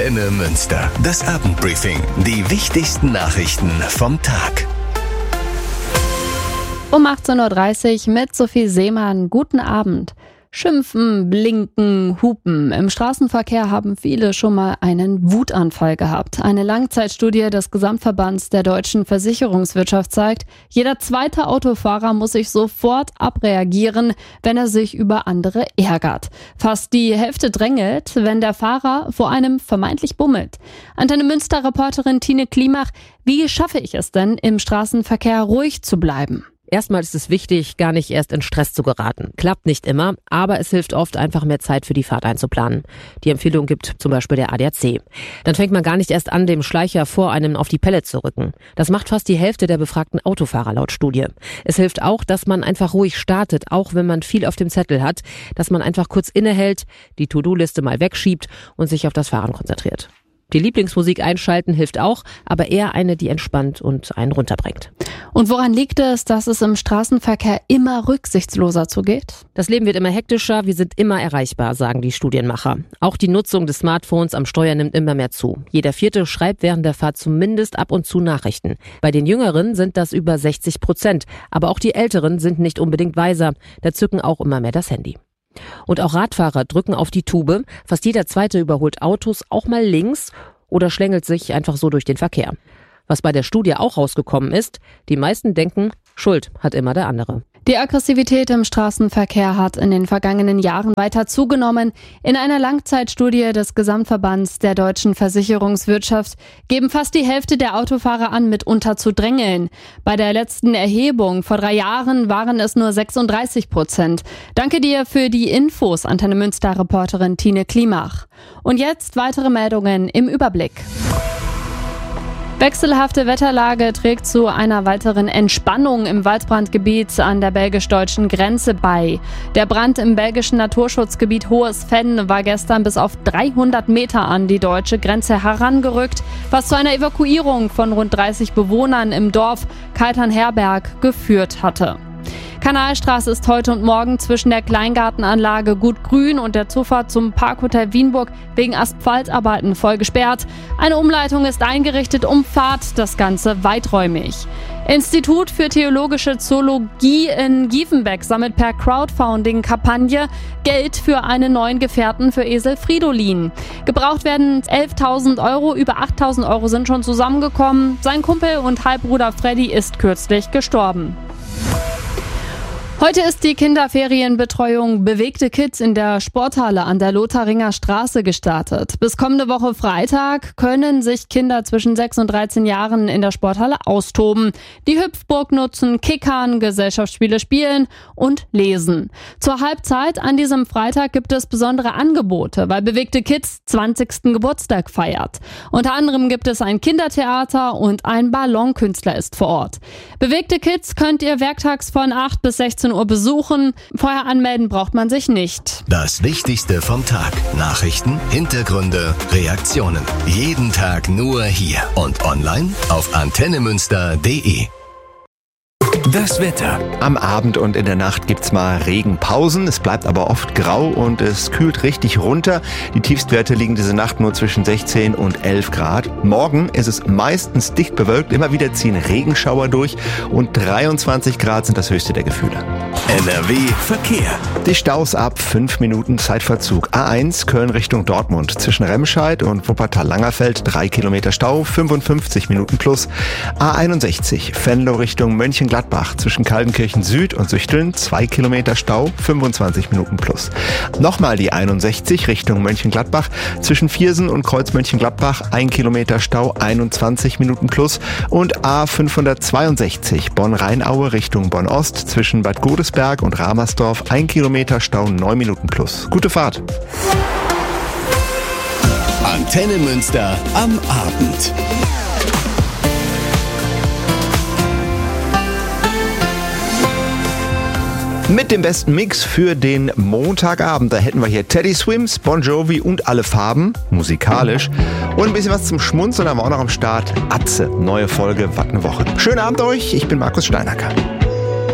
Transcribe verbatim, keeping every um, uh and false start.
Antenne Münster. Das Abendbriefing. Die wichtigsten Nachrichten vom Tag. Um achtzehn Uhr dreißig mit Sophie Seemann. Guten Abend. Schimpfen, blinken, hupen. Im Straßenverkehr haben viele schon mal einen Wutanfall gehabt. Eine Langzeitstudie des Gesamtverbands der deutschen Versicherungswirtschaft zeigt, jeder zweite Autofahrer muss sich sofort abreagieren, wenn er sich über andere ärgert. Fast die Hälfte drängelt, wenn der Fahrer vor einem vermeintlich bummelt. Antenne Münster-Reporterin Tine Klimach, wie schaffe ich es denn, im Straßenverkehr ruhig zu bleiben? Erstmal ist es wichtig, gar nicht erst in Stress zu geraten. Klappt nicht immer, aber es hilft oft, einfach mehr Zeit für die Fahrt einzuplanen. Die Empfehlung gibt zum Beispiel der A D A C. Dann fängt man gar nicht erst an, dem Schleicher vor einem auf die Pelle zu rücken. Das macht fast die Hälfte der befragten Autofahrer laut Studie. Es hilft auch, dass man einfach ruhig startet, auch wenn man viel auf dem Zettel hat, dass man einfach kurz innehält, die To-Do-Liste mal wegschiebt und sich auf das Fahren konzentriert. Die Lieblingsmusik einschalten hilft auch, aber eher eine, die entspannt und einen runterbringt. Und woran liegt es, dass es im Straßenverkehr immer rücksichtsloser zugeht? Das Leben wird immer hektischer, wir sind immer erreichbar, sagen die Studienmacher. Auch die Nutzung des Smartphones am Steuer nimmt immer mehr zu. Jeder Vierte schreibt während der Fahrt zumindest ab und zu Nachrichten. Bei den Jüngeren sind das über sechzig Prozent, aber auch die Älteren sind nicht unbedingt weiser. Da zücken auch immer mehr das Handy. Und auch Radfahrer drücken auf die Tube. Fast jeder Zweite überholt Autos auch mal links oder schlängelt sich einfach so durch den Verkehr. Was bei der Studie auch rausgekommen ist, die meisten denken, Schuld hat immer der andere. Die Aggressivität im Straßenverkehr hat in den vergangenen Jahren weiter zugenommen. In einer Langzeitstudie des Gesamtverbands der deutschen Versicherungswirtschaft geben fast die Hälfte der Autofahrer an, mitunter zu drängeln. Bei der letzten Erhebung vor drei Jahren waren es nur sechsunddreißig Prozent. Danke dir für die Infos, Antenne Münster-Reporterin Tine Klimach. Und jetzt weitere Meldungen im Überblick. Wechselhafte Wetterlage trägt zu einer weiteren Entspannung im Waldbrandgebiet an der belgisch-deutschen Grenze bei. Der Brand im belgischen Naturschutzgebiet Hohes Venn war gestern bis auf dreihundert Meter an die deutsche Grenze herangerückt, was zu einer Evakuierung von rund dreißig Bewohnern im Dorf Kaiternherberg geführt hatte. Kanalstraße ist heute und morgen zwischen der Kleingartenanlage Gut Grün und der Zufahrt zum Parkhotel Wienburg wegen Asphaltarbeiten voll gesperrt. Eine Umleitung ist eingerichtet, umfahrt das Ganze weiträumig. Institut für Theologische Zoologie in Giefenbeck sammelt per Crowdfunding-Kampagne Geld für einen neuen Gefährten für Esel Fridolin. Gebraucht werden elftausend Euro, über achttausend Euro sind schon zusammengekommen. Sein Kumpel und Halbbruder Freddy ist kürzlich gestorben. Heute ist die Kinderferienbetreuung Bewegte Kids in der Sporthalle an der Lotharinger Straße gestartet. Bis kommende Woche Freitag können sich Kinder zwischen sechs und dreizehn Jahren in der Sporthalle austoben, die Hüpfburg nutzen, kickern, Gesellschaftsspiele spielen und lesen. Zur Halbzeit an diesem Freitag gibt es besondere Angebote, weil Bewegte Kids zwanzigsten Geburtstag feiert. Unter anderem gibt es ein Kindertheater und ein Ballonkünstler ist vor Ort. Bewegte Kids könnt ihr werktags von acht bis sechzehn Uhr besuchen. Vorher anmelden braucht man sich nicht. Das Wichtigste vom Tag. Nachrichten, Hintergründe, Reaktionen. Jeden Tag nur hier und online auf antenne münster punkt de. Das Wetter. Am Abend und in der Nacht gibt's mal Regenpausen. Es bleibt aber oft grau und es kühlt richtig runter. Die Tiefstwerte liegen diese Nacht nur zwischen sechzehn und elf Grad. Morgen ist es meistens dicht bewölkt. Immer wieder ziehen Regenschauer durch und dreiundzwanzig Grad sind das höchste der Gefühle. N R W Verkehr. Die Staus ab fünf Minuten Zeitverzug. A eins Köln Richtung Dortmund. Zwischen Remscheid und Wuppertal-Langerfeld drei Kilometer Stau, fünfundfünfzig Minuten plus. A einundsechzig Venlo Richtung Mönchengladbach. Zwischen Kaldenkirchen Süd und Süchteln zwei Kilometer Stau, fünfundzwanzig Minuten plus. Nochmal die einundsechzig Richtung Mönchengladbach. Zwischen Viersen und Kreuz Mönchengladbach ein Kilometer Stau, einundzwanzig Minuten plus. Und A fünfhundertzweiundsechzig Bonn-Rheinaue Richtung Bonn-Ost. Zwischen Bad Godesberg und Ramersdorf ein Kilometer Stau, neun Minuten plus. Gute Fahrt. Antenne Münster am Abend. Mit dem besten Mix für den Montagabend. Da hätten wir hier Teddy Swims, Bon Jovi und alle Farben, musikalisch. Und ein bisschen was zum Schmunzeln haben wir auch noch am Start. Atze, neue Folge, was eine Woche. Schönen Abend euch, ich bin Markus Steinacker.